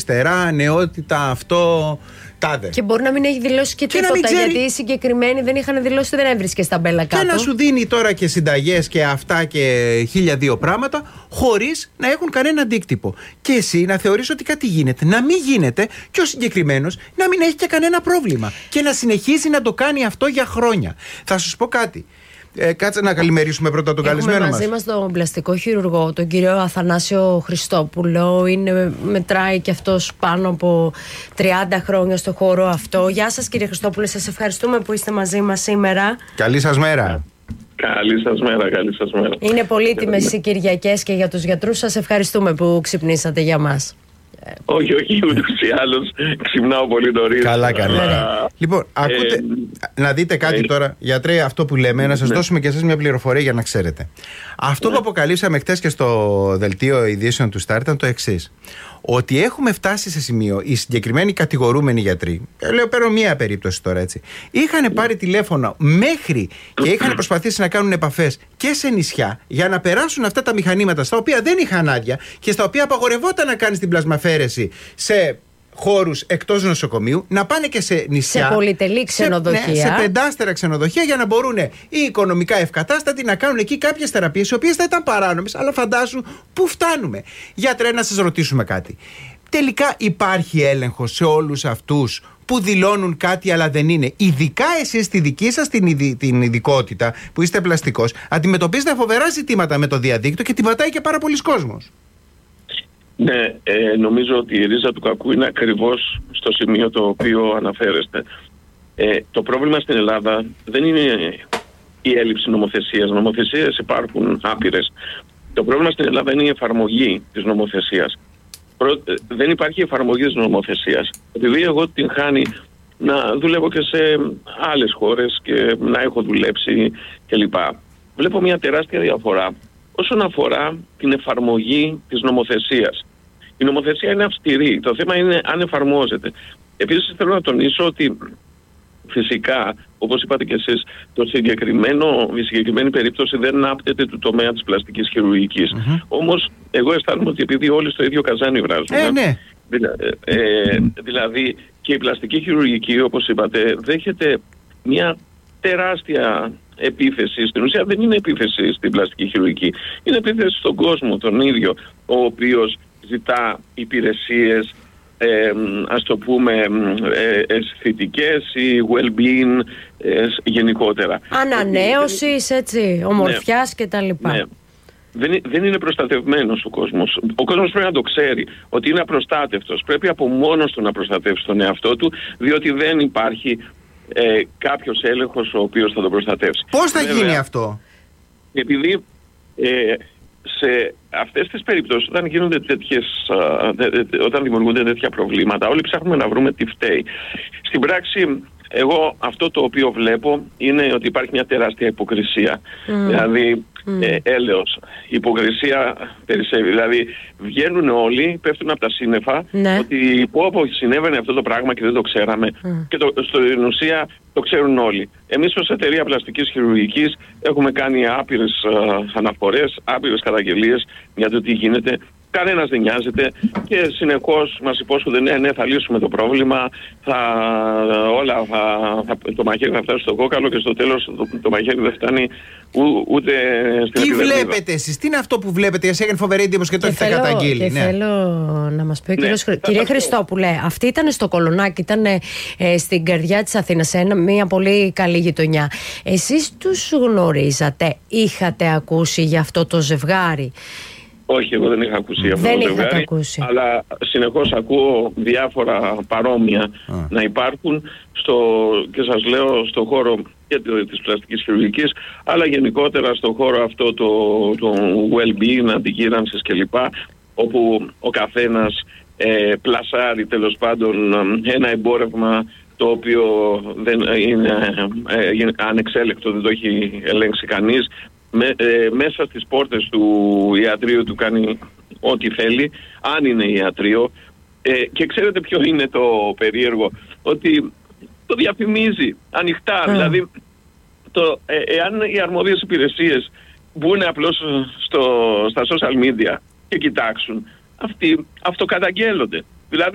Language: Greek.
αριστερά, νεότητα, αυτό, τάδε. Και μπορεί να μην έχει δηλώσει και τίποτα, γιατί οι συγκεκριμένοι δεν είχαν δηλώσει, δεν έβρισκε στα μπέλα κάτω. Και να σου δίνει τώρα και συνταγές και αυτά και 1002 πράγματα, χωρίς να έχουν κανένα αντίκτυπο. Και εσύ να θεωρείς ότι κάτι γίνεται, να μην γίνεται, και ο συγκεκριμένος να μην έχει και κανένα πρόβλημα. Και να συνεχίσει να το κάνει αυτό για χρόνια. Θα σου πω κάτι. Κάτσε να καλημερίσουμε πρώτα τον καλεσμένο μας. Μαζί μας τον πλαστικό χειρουργό, τον κύριο Αθανάσιο Χριστόπουλο. Μετράει και αυτός πάνω από 30 χρόνια στο χώρο αυτό. Γεια σας, κύριε Χριστόπουλο, σας ευχαριστούμε που είστε μαζί μας σήμερα. Καλή σας μέρα. Καλή σας μέρα, καλή σας μέρα. Είναι πολύτιμες οι Κυριακές και για τους γιατρούς. Σας ευχαριστούμε που ξυπνήσατε για μας. Όχι, ούτως ή άλλως ξυπνάω πολύ νωρίς. Καλά. Λοιπόν, ακούτε, να δείτε κάτι τώρα, γιατρέ, αυτό που λέμε, να σας δώσουμε και εσάς μια πληροφορία για να ξέρετε. Αυτό που αποκαλύψαμε χτες και στο δελτίο ειδήσεων του Star ήταν το εξής. Ότι έχουμε φτάσει σε σημείο, οι συγκεκριμένοι κατηγορούμενοι γιατροί, παίρνω μία περίπτωση τώρα έτσι, είχαν πάρει τηλέφωνο μέχρι και είχαν προσπαθήσει να κάνουν επαφές και σε νησιά για να περάσουν αυτά τα μηχανήματα στα οποία δεν είχαν άδεια και στα οποία απαγορευόταν να κάνεις την πλασμαφέρεση σε χώρους εκτός νοσοκομείου, να πάνε και σε νησιά, σε πολυτελή ξενοδοχεία, σε πεντάστερα ξενοδοχεία, για να μπορούν οι οικονομικά ευκατάστατοι να κάνουν εκεί κάποιες θεραπείες, οι οποίες θα ήταν παράνομες. Αλλά φαντάσου πού φτάνουμε. Γιατρέ, να σας ρωτήσουμε κάτι. Τελικά υπάρχει έλεγχος σε όλους αυτούς που δηλώνουν κάτι αλλά δεν είναι? Ειδικά εσείς στη δική σας την ειδικότητα που είστε πλαστικός, αντιμετωπίζετε φοβερά ζητήματα με το διαδίκτυο και την πατάει και πάρα πολλοί κόσμος. Ναι, νομίζω ότι η ρίζα του κακού είναι ακριβώς στο σημείο το οποίο αναφέρεστε. Το πρόβλημα στην Ελλάδα δεν είναι η έλλειψη νομοθεσίας. Νομοθεσίες υπάρχουν άπειρες. Το πρόβλημα στην Ελλάδα είναι η εφαρμογή της νομοθεσίας. Δεν υπάρχει εφαρμογή της νομοθεσίας. Επειδή εγώ την χάνει να δουλεύω και σε άλλες χώρες και να έχω δουλέψει κλπ. Βλέπω μια τεράστια διαφορά όσον αφορά την εφαρμογή της νομοθεσίας. Η νομοθεσία είναι αυστηρή. Το θέμα είναι αν εφαρμόζεται. Επίσης θέλω να τονίσω ότι φυσικά, όπως είπατε και εσείς, η συγκεκριμένη περίπτωση δεν άπτεται του τομέα της πλαστικής χειρουργικής. Όμως, εγώ αισθάνομαι ότι επειδή όλοι στο ίδιο καζάνι βράζουν. Ναι. Δηλαδή, και η πλαστική χειρουργική, όπως είπατε, δέχεται μια τεράστια επίθεση. Στην ουσία δεν είναι επίθεση στην πλαστική χειρουργική. Είναι επίθεση στον κόσμο τον ίδιο, ο οποίος ζητά υπηρεσίες, ας το πούμε, αισθητικές ή well-being γενικότερα. Ανανέωσης, έτσι, ομορφιάς κτλ. Ναι. Δεν είναι προστατευμένος ο κόσμος. Ο κόσμος πρέπει να το ξέρει ότι είναι απροστάτευτος. Πρέπει από μόνος του να προστατεύσει τον εαυτό του, διότι δεν υπάρχει κάποιος έλεγχος ο οποίος θα τον προστατεύσει. Πώς θα γίνει αυτό? Επειδή σε αυτές τις περιπτώσεις όταν δημιουργούνται τέτοια προβλήματα, όλοι ψάχνουμε να βρούμε τι φταίει. Στην πράξη, εγώ αυτό το οποίο βλέπω είναι ότι υπάρχει μια τεράστια υποκρισία. Δηλαδή, έλεος. Η υποκρισία περισσεύει. Δηλαδή, βγαίνουν όλοι, πέφτουν από τα σύννεφα, ότι πω συνέβαινε αυτό το πράγμα και δεν το ξέραμε. Και στην ουσία το ξέρουν όλοι. Εμείς ως εταιρεία πλαστικής χειρουργικής έχουμε κάνει άπειρες αναφορές, άπειρες καταγγελίες για το τι γίνεται. Κανένας δεν νοιάζεται και συνεχώς μας υπόσχονται ναι, θα λύσουμε το πρόβλημα, το μαχαίρι θα φτάσει στο κόκαλο και στο τέλος το μαχαίρι δεν φτάνει ούτε στην επιδερμίδα. Τι βλέπετε εσείς, τι είναι αυτό που βλέπετε? Εσύ έκανε φοβερή εντύπωση και το έχετε καταγγείλει. Και θέλω να μας πει ο κύριος Κύριε Χριστόπουλε, αυτή ήταν στο Κολονάκι, ήταν στην καρδιά της Αθήνας, σε μια πολύ καλή γειτονιά. Εσείς τους γνωρίζατε, είχατε ακούσει για αυτό το ζευγάρι? Όχι, εγώ δεν είχα ακούσει αυτό το ζευγάρι, αλλά συνεχώς ακούω διάφορα παρόμοια να υπάρχουν και σας λέω στο χώρο και της πλαστικής χειρουργικής, αλλά γενικότερα στο χώρο αυτό το well-being, αντιγύρανσης κλπ, όπου ο καθένας πλασάρει τέλος πάντων ένα εμπόρευμα το οποίο δεν είναι ανεξέλεκτο, δεν το έχει ελέγξει κανείς. Μέσα στις πόρτες του ιατρείου του κάνει ό,τι θέλει, αν είναι ιατρείο, και ξέρετε ποιο είναι το περίεργο? Ότι το διαφημίζει ανοιχτά. Δηλαδή εάν οι αρμόδιες υπηρεσίες μπουν απλώς στα social media και κοιτάξουν, αυτοί αυτοκαταγγέλλονται. Δηλαδή